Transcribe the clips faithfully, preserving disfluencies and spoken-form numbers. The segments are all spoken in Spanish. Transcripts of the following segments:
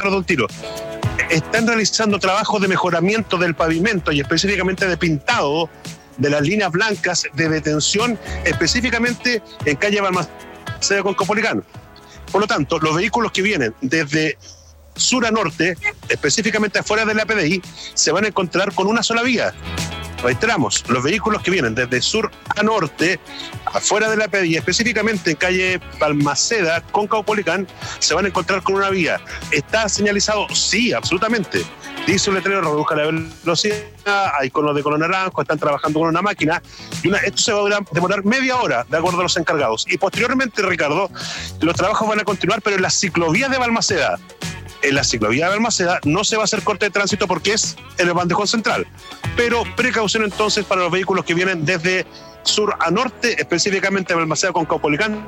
pájaro de un tiro. Están realizando trabajos de mejoramiento del pavimento y específicamente de pintado de las líneas blancas de detención, específicamente en calle Balmaceda con Caupolicán. Por lo tanto, los vehículos que vienen desde sur a norte, específicamente afuera de la P D I, se van a encontrar con una sola vía. Reiteramos, los vehículos que vienen desde sur a norte, afuera de la P D I, específicamente en calle Balmaceda con Caupolicán, se van a encontrar con una vía. ¿Está señalizado? Sí, absolutamente. Dice un letrero, reduzca la velocidad, hay conos de color naranjo, están trabajando con una máquina, y una, esto se va a demorar media hora, de acuerdo a los encargados. Y posteriormente, Ricardo, los trabajos van a continuar, pero en las ciclovías de Balmaceda. En la ciclovía de Balmaceda no se va a hacer corte de tránsito porque es en el bandejón central. Pero precaución entonces para los vehículos que vienen desde sur a norte, específicamente Balmaceda con Caupolicán,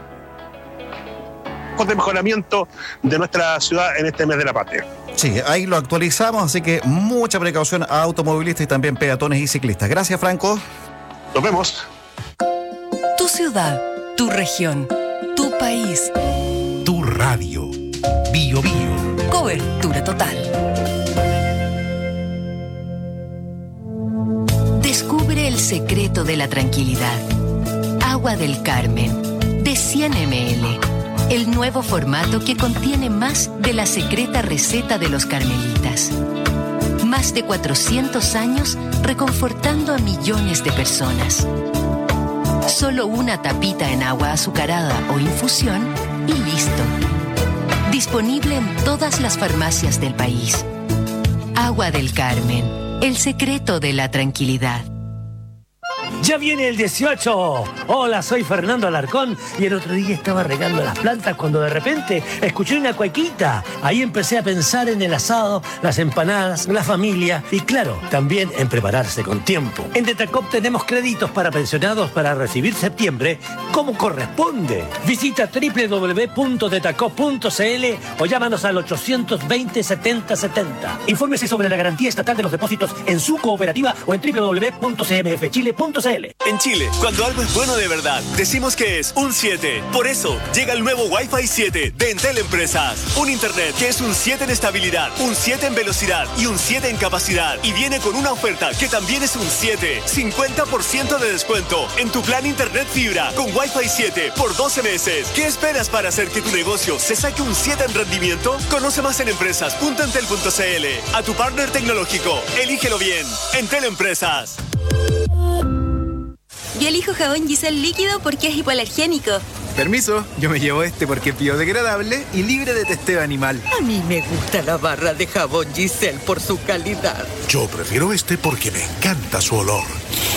de mejoramiento de nuestra ciudad en este mes de la patria. Sí, ahí lo actualizamos, así que mucha precaución a automovilistas y también peatones y ciclistas. Gracias, Franco. Nos vemos. Tu ciudad, tu región, tu país. Tu radio. Bio Bio. Cobertura total. Descubre el secreto de la tranquilidad. Agua del Carmen, de cien mililitros. El nuevo formato que contiene más de la secreta receta de los carmelitas. Más de cuatrocientos años reconfortando a millones de personas. Solo una tapita en agua azucarada o infusión y listo. Disponible en todas las farmacias del país. Agua del Carmen, el secreto de la tranquilidad. ¡Ya viene el dieciocho! Hola, soy Fernando Alarcón y el otro día estaba regando las plantas cuando de repente escuché una cuequita. Ahí empecé a pensar en el asado, las empanadas, la familia y claro, también en prepararse con tiempo. En Detacop tenemos créditos para pensionados para recibir septiembre como corresponde. Visita doble u doble u doble u punto detacop punto c l o llámanos al ochocientos veinte, setenta, setenta. Infórmese sobre la garantía estatal de los depósitos en su cooperativa o en doble u doble u doble u punto c m f chile punto c l. En Chile, cuando algo es bueno de verdad, decimos que es un siete. Por eso, llega el nuevo Wi-Fi siete de Entel Empresas. Un internet que es un siete en estabilidad, un siete en velocidad y un siete en capacidad. Y viene con una oferta que también es un siete. cincuenta por ciento de descuento en tu plan internet fibra con Wi-Fi siete por doce meses. ¿Qué esperas para hacer que tu negocio se saque un siete en rendimiento? Conoce más en empresas punto entel punto c l. A tu partner tecnológico, elígelo bien. Entel Empresas. Yo elijo jabón Giselle líquido porque es hipoalergénico. Permiso, yo me llevo este porque es biodegradable y libre de testeo animal. A mí me gusta la barra de jabón Giselle por su calidad. Yo prefiero este porque me encanta su olor.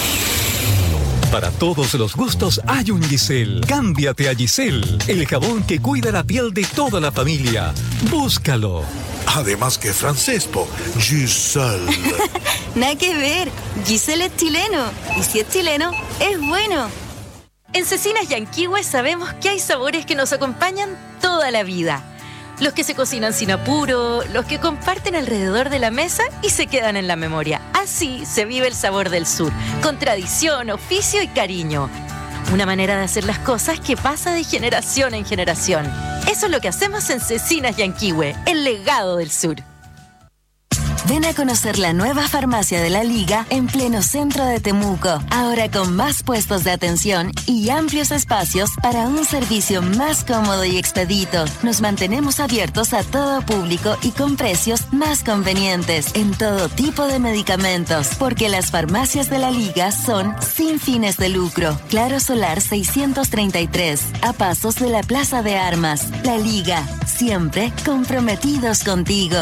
Para todos los gustos hay un Giselle. Cámbiate a Giselle, el jabón que cuida la piel de toda la familia. Búscalo. Además que francés, po. Giselle. Nada que ver. Giselle es chileno. Y si es chileno, es bueno. En Cecinas Yanquihue sabemos que hay sabores que nos acompañan toda la vida. Los que se cocinan sin apuro, los que comparten alrededor de la mesa y se quedan en la memoria. Así se vive el sabor del sur, con tradición, oficio y cariño. Una manera de hacer las cosas que pasa de generación en generación. Eso es lo que hacemos en Cecinas Yanquihue, el legado del sur. Ven a conocer la nueva farmacia de la Liga en pleno centro de Temuco. Ahora con más puestos de atención y amplios espacios para un servicio más cómodo y expedito. Nos mantenemos abiertos a todo público y con precios más convenientes en todo tipo de medicamentos. Porque las farmacias de la Liga son sin fines de lucro. Claro Solar seiscientos treinta y tres, a pasos de la Plaza de Armas. La Liga, siempre comprometidos contigo.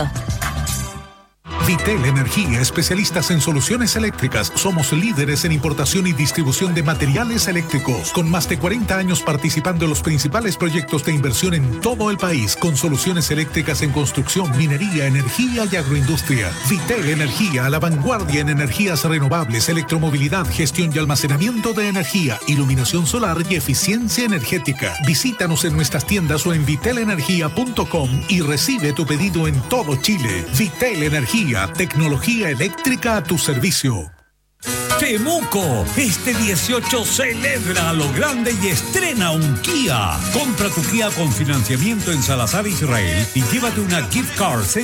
Vitel Energía, especialistas en soluciones eléctricas. Somos líderes en importación y distribución de materiales eléctricos, con más de cuarenta años participando en los principales proyectos de inversión en todo el país, con soluciones eléctricas en construcción, minería, energía y agroindustria. Vitel Energía, a la vanguardia en energías renovables, electromovilidad, gestión y almacenamiento de energía, iluminación solar y eficiencia energética. Visítanos en nuestras tiendas o en vitel energía punto com y recibe tu pedido en todo Chile. Vitel Energía, tecnología eléctrica a tu servicio. Temuco, este dieciocho celebra a lo grande y estrena un Kia. Compra tu Kia con financiamiento en Salazar Israel y llévate una gift card